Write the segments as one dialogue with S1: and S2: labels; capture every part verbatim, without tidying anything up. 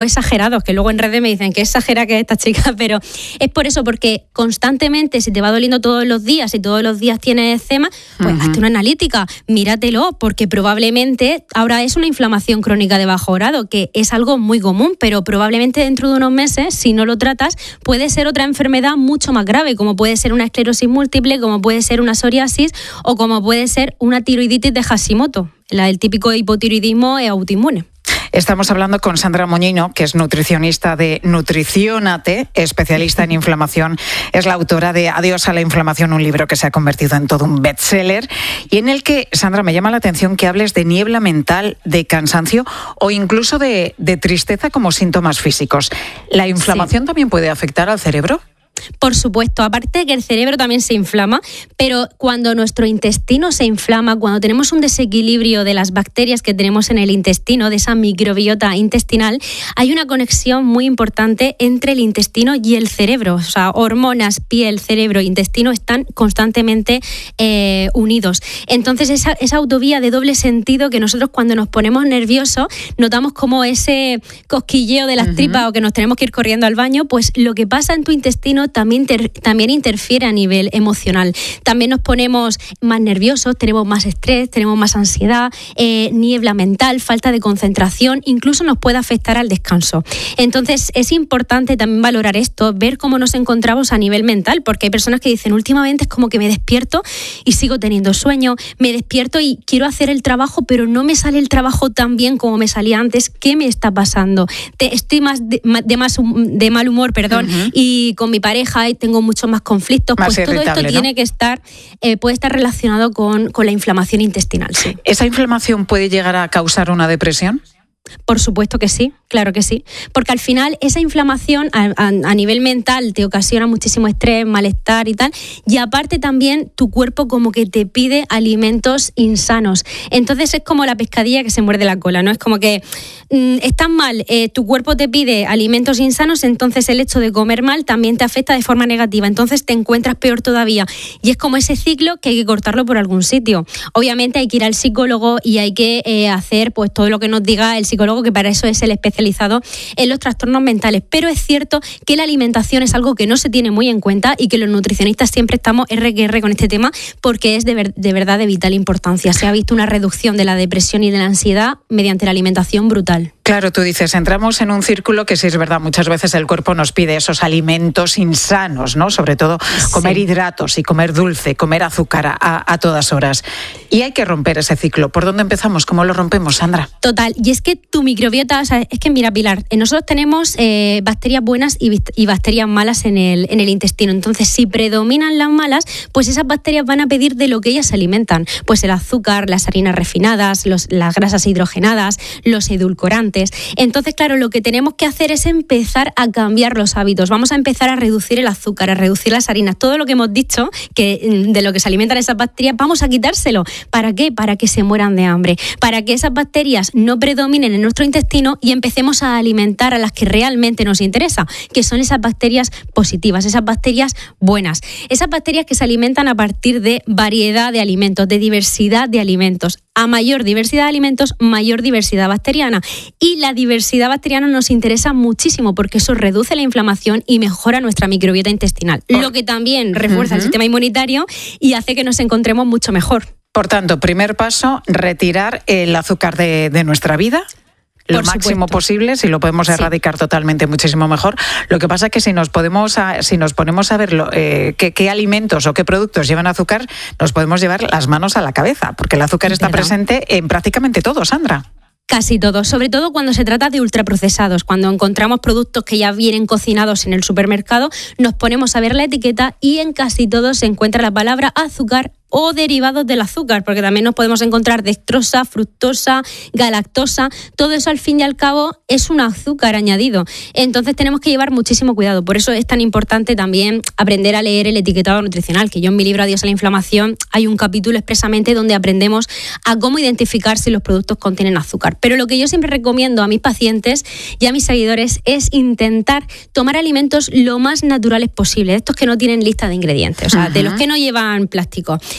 S1: exagerados, que luego en redes me dicen que exagera que es esta chica, pero es por eso, porque constantemente si te va doliendo todos los días y todos los días tienes eczema, pues uh-huh. hazte una analítica, míratelo, porque probablemente ahora es una inflamación crónica de bajo grado, que es algo muy común, pero probablemente dentro de unos meses, si no lo tratas, puede ser otra enfermedad mucho más grave, como puede ser una esclerosis múltiple, como puede ser una psoriasis o como puede ser una tiroiditis de Hashimoto, la del típico hipotiroidismo autoinmune.
S2: Estamos hablando con Sandra Moñino, que es nutricionista de Nutriciónate, especialista en inflamación. Es la autora de Adiós a la inflamación, un libro que se ha convertido en todo un bestseller y en el que, Sandra, me llama la atención que hables de niebla mental, de cansancio o incluso de, de tristeza como síntomas físicos. ¿La inflamación sí. también puede afectar al cerebro?
S1: Por supuesto, aparte de que el cerebro también se inflama, pero cuando nuestro intestino se inflama, cuando tenemos un desequilibrio de las bacterias que tenemos en el intestino, de esa microbiota intestinal, hay una conexión muy importante entre el intestino y el cerebro. O sea, hormonas, piel, cerebro, intestino están constantemente eh, unidos. Entonces, esa, esa autovía de doble sentido que nosotros cuando nos ponemos nerviosos notamos como ese cosquilleo de las uh-huh. tripas o que nos tenemos que ir corriendo al baño, pues lo que pasa en tu intestino También, ter, también interfiere a nivel emocional. También nos ponemos más nerviosos, tenemos más estrés, tenemos más ansiedad, eh, niebla mental, falta de concentración, incluso nos puede afectar al descanso. Entonces es importante también valorar esto, ver cómo nos encontramos a nivel mental, porque hay personas que dicen últimamente es como que me despierto y sigo teniendo sueño, me despierto y quiero hacer el trabajo, pero no me sale el trabajo tan bien como me salía antes. ¿Qué me está pasando? Te, estoy más de, de, más, de mal humor, perdón, uh-huh. y con mi pareja y tengo muchos más conflictos,
S2: más
S1: pues todo esto
S2: ¿no?
S1: tiene que estar, eh, puede estar relacionado con, con la inflamación intestinal. Sí.
S2: ¿Esa inflamación puede llegar a causar una depresión?
S1: Por supuesto que sí, claro que sí, porque al final esa inflamación a, a, a nivel mental te ocasiona muchísimo estrés, malestar y tal, y aparte también tu cuerpo como que te pide alimentos insanos. Entonces es como la pescadilla que se muerde la cola, ¿no? Es como que mmm, estás mal, eh, tu cuerpo te pide alimentos insanos, entonces el hecho de comer mal también te afecta de forma negativa, entonces te encuentras peor todavía, y es como ese ciclo que hay que cortarlo por algún sitio. Obviamente hay que ir al psicólogo y hay que eh, hacer pues todo lo que nos diga el psicólogo, que para eso es el especializado en los trastornos mentales, pero es cierto que la alimentación es algo que no se tiene muy en cuenta y que los nutricionistas siempre estamos erre que erre con este tema porque es de, ver, de verdad de vital importancia. Se ha visto una reducción de la depresión y de la ansiedad mediante la alimentación brutal.
S2: Claro, tú dices, entramos en un círculo que sí es verdad, muchas veces el cuerpo nos pide esos alimentos insanos, ¿no? Sobre todo comer sí. hidratos y comer dulce, comer azúcar a, a todas horas. Y hay que romper ese ciclo. ¿Por dónde empezamos? ¿Cómo lo rompemos, Sandra?
S1: Total, y es que tu microbiota, o sea, es que mira, Pilar, nosotros tenemos eh, bacterias buenas y, y bacterias malas en el, en el intestino. Entonces, si predominan las malas, pues esas bacterias van a pedir de lo que ellas se alimentan. Pues el azúcar, las harinas refinadas, los, las grasas hidrogenadas, los edulcorantes. Entonces, claro, lo que tenemos que hacer es empezar a cambiar los hábitos. Vamos a empezar a reducir el azúcar, a reducir las harinas. Todo lo que hemos dicho, que de lo que se alimentan esas bacterias, vamos a quitárselo. ¿Para qué? Para que se mueran de hambre. Para que esas bacterias no predominen en nuestro intestino y empecemos a alimentar a las que realmente nos interesa, que son esas bacterias positivas, esas bacterias buenas. Esas bacterias que se alimentan a partir de variedad de alimentos, de diversidad de alimentos. A mayor diversidad de alimentos, mayor diversidad bacteriana. Y la diversidad bacteriana nos interesa muchísimo porque eso reduce la inflamación y mejora nuestra microbiota intestinal, oh. lo que también refuerza uh-huh. el sistema inmunitario y hace que nos encontremos mucho mejor.
S2: Por tanto, primer paso, retirar el azúcar de, de nuestra vida. Lo Por máximo supuesto. posible, si lo podemos erradicar sí. totalmente, muchísimo mejor. Lo que pasa es que si nos podemos a, si nos ponemos a ver lo, eh, qué, qué alimentos o qué productos llevan azúcar, nos podemos llevar las manos a la cabeza, porque el azúcar está ¿verdad? presente en prácticamente todo, Sandra.
S1: Casi todo, sobre todo cuando se trata de ultraprocesados. Cuando encontramos productos que ya vienen cocinados en el supermercado, nos ponemos a ver la etiqueta y en casi todo se encuentra la palabra azúcar o derivados del azúcar, porque también nos podemos encontrar dextrosa, fructosa, galactosa, todo eso al fin y al cabo es un azúcar añadido. Entonces tenemos que llevar muchísimo cuidado, por eso es tan importante también aprender a leer el etiquetado nutricional, que yo en mi libro Adiós a la inflamación hay un capítulo expresamente donde aprendemos a cómo identificar si los productos contienen azúcar. Pero lo que yo siempre recomiendo a mis pacientes y a mis seguidores es intentar tomar alimentos lo más naturales posible, estos que no tienen lista de ingredientes, o sea, uh-huh. de los que no llevan plástico.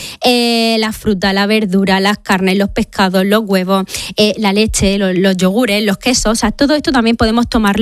S1: eh, la fruta, la verdura, las carnes, los pescados, los huevos, eh, la leche, los, los yogures, los quesos, o sea, todo esto también podemos tomarlo